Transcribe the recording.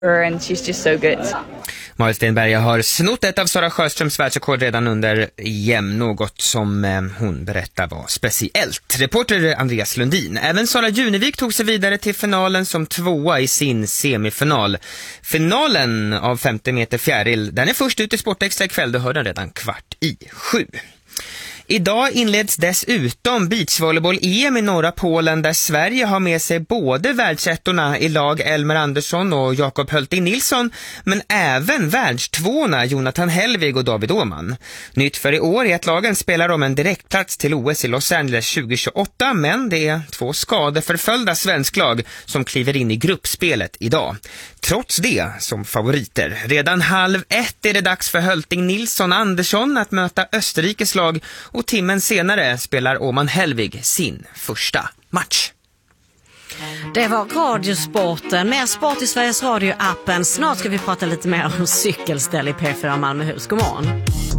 and she's just so good. Marit Stenberg har snott ett av Sara Sjöströms världsrekord redan under EM, något som hon berättar var speciellt. Reporter Andreas Lundin. Även Sara Junevik tog sig vidare till finalen som tvåa i sin semifinal. Finalen av 50 meter fjäril, den är först ut i Sportextra ikväll, du hör den redan 6:15. Idag inleds dessutom beachvolleyboll-EM i norra Polen, där Sverige har med sig både världsettorna i lag Elmer Andersson och Jakob Hölting Nilsson, men även världstvåorna Jonathan Hellvig och David Åman. Nytt för i år är att lagen spelar om en direktplats till OS i Los Angeles 2028, men det är 2 skadeförföljda svensklag som kliver in i gruppspelet idag. Trots det som favoriter. Redan 12:30 är det dags för Hölting Nilsson Andersson att möta Österrikes lag, och timmen senare spelar Åman Hellvig sin första match. Det var Radiosporten. Mer sport i Sveriges Radio-appen. Snart ska vi prata lite mer om cykelställ i P4 Malmöhus. God morgon.